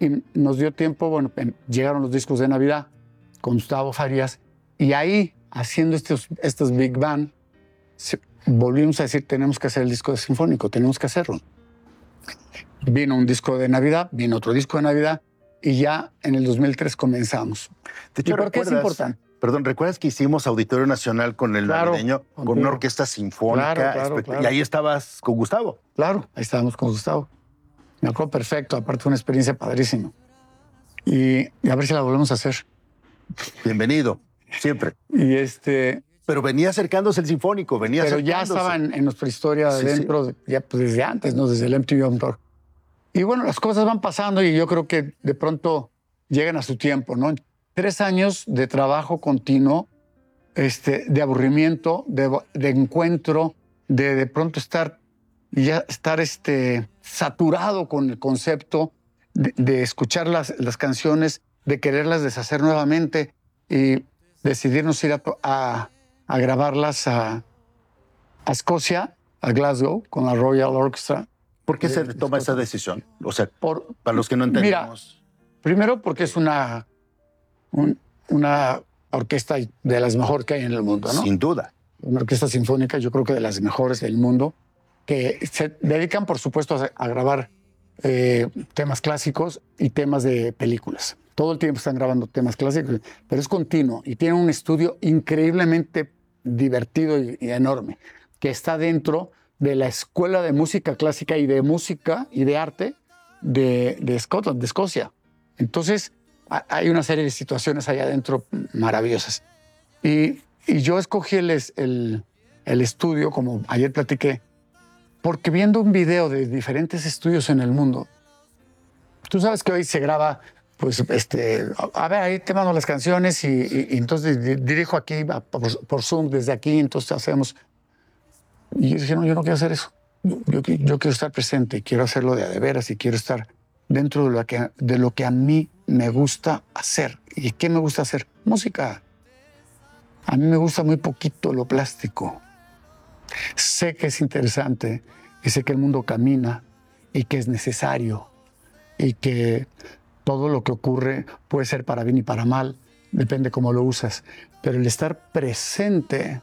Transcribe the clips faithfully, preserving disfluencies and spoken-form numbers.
y nos dio tiempo, bueno, llegaron los discos de Navidad con Gustavo Farías, y ahí, haciendo estos, estos Big Band, se, volvimos a decir, tenemos que hacer el disco de sinfónico, tenemos que hacerlo. Vino un disco de Navidad, vino otro disco de Navidad, y ya en el dos mil tres comenzamos. De hecho, ¿Y por qué es importante? Perdón, ¿recuerdas que hicimos Auditorio Nacional con el Claro, navideño, con contigo. una orquesta sinfónica? Claro, claro, claro. Y ahí estabas con Gustavo. Claro, ahí estábamos con Gustavo. Me acuerdo perfecto, aparte fue una experiencia padrísima. Y, y a ver si la volvemos a hacer. Bienvenido, siempre. Y este... Pero venía acercándose el sinfónico, venía Pero acercándose. ya estaba en, en nuestra historia Sí, dentro, sí. ya pues desde antes, ¿no? Desde el M T V Unplugged. Y bueno, las cosas van pasando y yo creo que de pronto llegan a su tiempo, ¿no? Tres años de trabajo continuo, este, de aburrimiento, de, de encuentro, de de pronto estar, ya estar este, saturado con el concepto, de, de escuchar las, las canciones, de quererlas deshacer nuevamente y decidirnos ir a, a, a grabarlas a, a Escocia, a Glasgow, con la Royal Orchestra. ¿Por qué se toma esa decisión? O sea, Por, para los que no entendemos. Mira, primero porque es una, un, una orquesta de las mejores que hay en el mundo, ¿no? Sin duda. Una orquesta sinfónica, yo creo que de las mejores del mundo, que se dedican, por supuesto, a, a grabar eh, temas clásicos y temas de películas. Todo el tiempo están grabando temas clásicos, pero es continuo y tienen un estudio increíblemente divertido y, y enorme, que está dentro de la Escuela de Música Clásica y de Música y de Arte de, de, Scotland, de Escocia. Entonces, a, hay una serie de situaciones allá adentro maravillosas. Y, y yo escogí el, el, el estudio, como ayer platiqué, porque viendo un video de diferentes estudios en el mundo, tú sabes que hoy se graba, pues, este, a ver, ahí te mando las canciones y, y, y entonces dirijo aquí por, por Zoom desde aquí, entonces hacemos... Y yo dije, no, yo no quiero hacer eso. Yo, yo, yo quiero estar presente, quiero hacerlo de a de veras y quiero estar dentro de lo, que, de lo que a mí me gusta hacer. ¿Y qué me gusta hacer? Música. A mí me gusta muy poquito lo plástico. Sé que es interesante y sé que el mundo camina y que es necesario y que todo lo que ocurre puede ser para bien y para mal, depende cómo lo usas. Pero el estar presente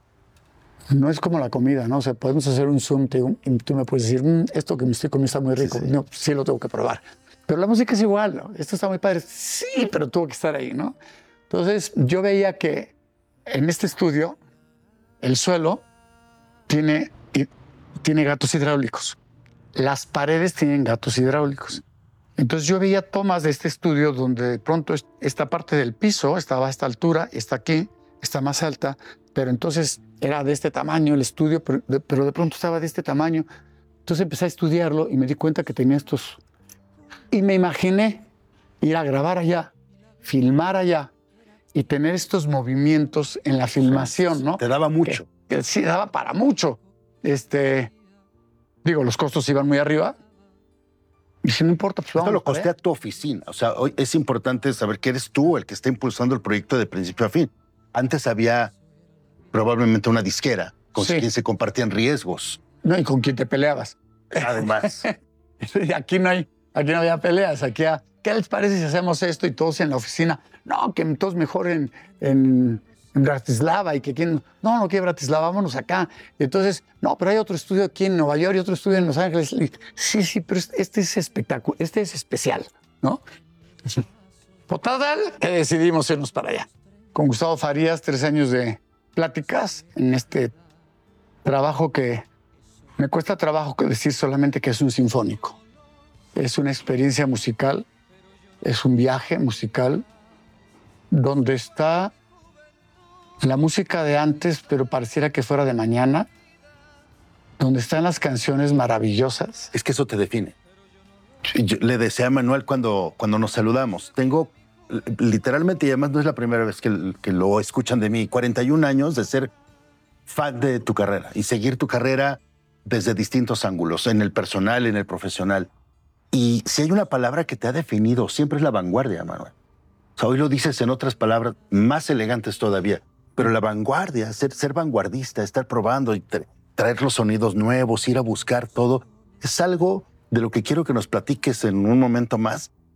no es como la comida, ¿no? O sea, podemos hacer un Zoom y tú me puedes decir, mmm, esto que me estoy comiendo está muy rico. Sí, sí. No, sí lo tengo que probar. Pero la música es igual, ¿no? Esto está muy padre. Sí, pero tuvo que estar ahí, ¿no? Entonces, yo veía que en este estudio, el suelo tiene, tiene gatos hidráulicos. Las paredes tienen gatos hidráulicos. Entonces, yo veía tomas de este estudio donde de pronto esta parte del piso estaba a esta altura, está aquí, está más alta, pero entonces era de este tamaño el estudio, pero de, pero de pronto estaba de este tamaño. Entonces empecé a estudiarlo y me di cuenta que tenía estos... Y me imaginé ir a grabar allá, filmar allá y tener estos movimientos en la filmación, ¿no? Te daba mucho. Que, que sí, daba para mucho. Este, digo, los costos iban muy arriba. Y si no importa, pues vamos. Esto lo costea tu oficina. O sea, hoy es importante saber que eres tú el que está impulsando el proyecto de principio a fin. Antes había probablemente una disquera con sí. quien se compartían riesgos. No, y con quien te peleabas. Además. aquí, no hay, aquí no había peleas. Aquí, a, ¿qué les parece si hacemos esto? Y todos en la oficina. No, que todos mejor en, en, en Bratislava. Y que quien, no, no quiere Bratislava, vámonos acá. Y entonces, no, pero hay otro estudio aquí en Nueva York y otro estudio en Los Ángeles. Y, sí, sí, pero este es espectacular, este es especial, ¿no? Por total, que decidimos irnos para allá. Con Gustavo Farías, tres años de pláticas en este trabajo que me cuesta trabajo decir solamente que es un sinfónico. Es una experiencia musical, es un viaje musical donde está la música de antes, pero pareciera que fuera de mañana, donde están las canciones maravillosas. Es que eso te define. Yo le decía a Manuel cuando, cuando nos saludamos, tengo literalmente, y además no es la primera vez que, que lo escuchan de mí, cuarenta y un años de ser fan de tu carrera y seguir tu carrera desde distintos ángulos, en el personal, en el profesional. Y si hay una palabra que te ha definido, siempre es la vanguardia, Manuel. O sea, hoy lo dices en otras palabras más elegantes todavía, pero la vanguardia, ser, ser vanguardista, estar probando y tra traer los sonidos nuevos, ir a buscar todo, es algo de lo que quiero que nos platiques en un momento más,